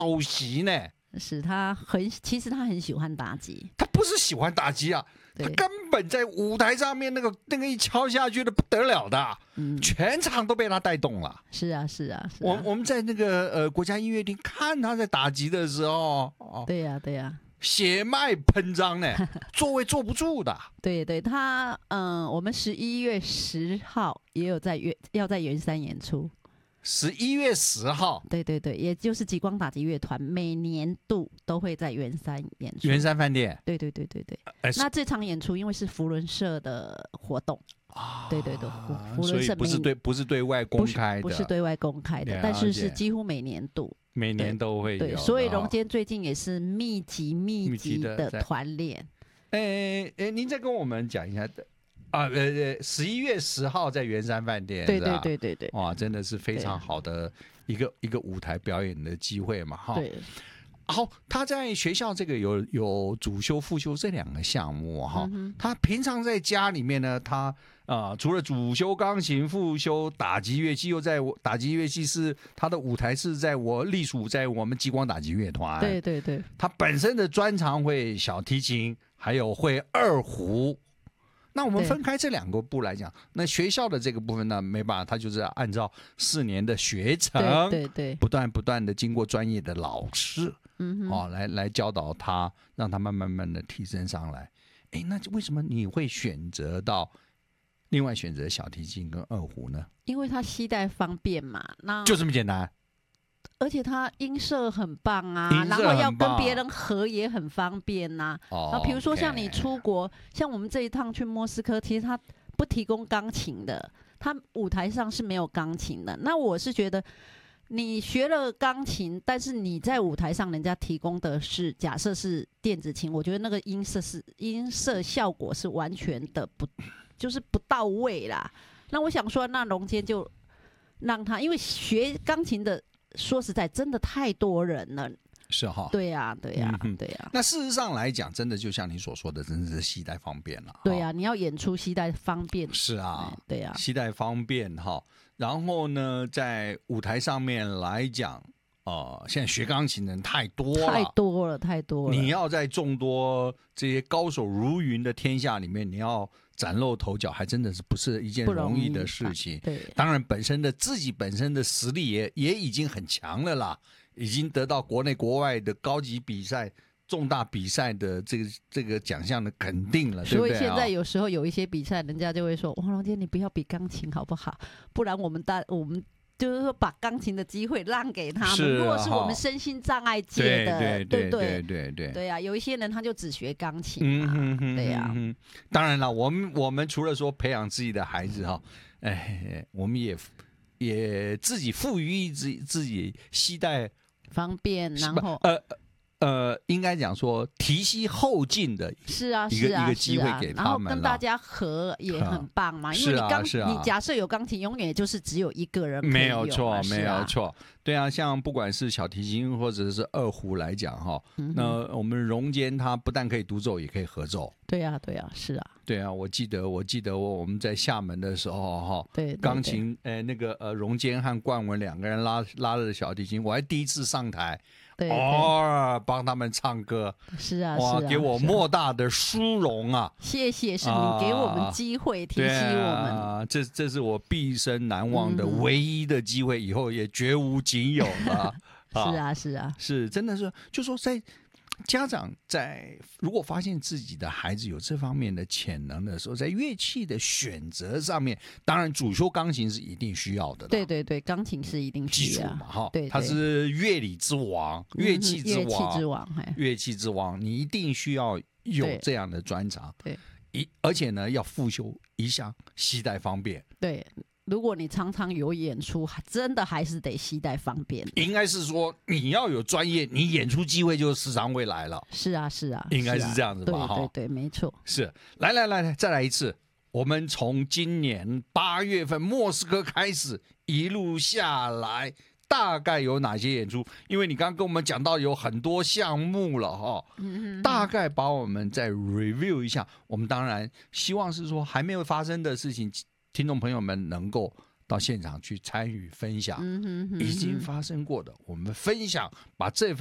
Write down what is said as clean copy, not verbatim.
首席呢。 是其实他很喜欢打击， 他不是喜欢打击啊，他根本在舞台上面那个一敲下去的不得了的，全场都被他带动了。 是啊，是啊，是啊。我们在那个国家音乐厅看他在打击的时候， 对呀，对呀， 血脉喷张呢，座位坐不住的。 对对，他我们11月10号也有要在圆山演出。 11月10号， 对对对，也就是极光打击乐团每年度都会在圆山演出。 圆山饭店。 对对对对对。那这场演出因为是福伦社的活动，对对对，福伦社不是对外公开的， 不是对外公开的，但是几乎每年度。 每年都会有。 对，所以荣坚最近也是密集的团练。 您再跟我们讲一下。11月10号在圆山饭店， 对对对对对， 哇，真的是非常好的一个舞台表演的机会嘛，哈。 对。 好，他在学校这个有主修副修这2个项目哈。他平常在家里面呢，他除了主修钢琴，副修打击乐器，又在打击乐器是他的舞台是隶属在我们极光打击乐团。 对对对， 他本身的专长会小提琴，还有会二胡。那我们分开这2个部来讲，那学校的这个部分呢，没办法，他就是按照4年的学程， 对， 不断的经过专业的老师，来教导他，让他慢慢的提升上来。那为什么你会另外选择小提琴跟二胡呢？ 因为他携带方便嘛， 就这么简单。 而且他音色很棒啊，然后要跟别人合也很方便呐。比如说像你出国，像我们这一趟去莫斯科，其实他不提供钢琴的，他舞台上是没有钢琴的。那我是觉得，你学了钢琴，但是你在舞台上人家提供的是假设是电子琴，我觉得那个音色效果是完全的就是不到位啦。那我想说，那荣坚就让他，因为学钢琴的。说实在，真的太多人了， 是哈， 对呀，对呀，对呀。 那事实上来讲，真的就像你所说的，真的是携带方便了。 对呀，你要演出携带方便。 是啊， 对呀， 携带方便哈。然后呢，在舞台上面来讲，现在学钢琴的人太多了，太多了。你要在众多这些高手如云的天下里面，你要崭露头角，还真的是不是一件容易的事情。 对， 当然自己本身的实力也已经很强了啦，已经得到国内国外的高级比赛、重大比赛的这个奖项的肯定了，对不对？ 所以现在有时候有一些比赛，人家就会说：“王荣坚，你不要比钢琴好不好？不然我们就是说把钢琴的机会让给他们。如果是我们身心障碍界的，对呀，有一些人他就只学钢琴嘛，对呀。 当然了，我们除了说培养自己的孩子哈，我们也自己赋予自己携带方便，然后应该讲说提携后进的，一个机会给他们， 然后跟大家合也很棒嘛。因为你假设有钢琴，永远就是只有一个人， 没有错，没有错。对啊，像不管是小提琴或者是二胡来讲哈，那我们荣坚他不但可以独奏，也可以合奏。 对啊，是啊。 对啊，我记得我们在厦门的时候哈， 对， 钢琴那个荣坚和冠文2个人拉着小提琴，我还第一次上台。帮他们唱歌， 是啊， 哇，给我莫大的殊荣啊！ 谢谢，是你给我们机会，提携我们。 这是我毕生难忘的唯一的机会，以后也绝无仅有了。 是真的是，就说在家长如果发现自己的孩子有这方面的潜能的时候，在乐器的选择上面，当然主修钢琴是一定需要的。 对，钢琴是一定需要基础嘛，哈， 对， 它是乐理之王，乐器之王，你一定需要有这样的专长。 对， 而且呢，要复修一项携带方便。 对。如果你常常有演出，真的还是得携带方便。 应该是说你要有专业，你演出机会就时常会来了。 是啊， 应该是这样子吧？ 对，没错。 是，来，再来一次。我们从今年8月份莫斯科开始，一路下来，大概有哪些演出？因为你刚刚跟我们讲到有很多项目了哈，大概把我们再 review 一下。我们当然希望是说还没有发生的事情。听众朋友们能够到现场去参与分享，已经发生过的，我们分享，把这份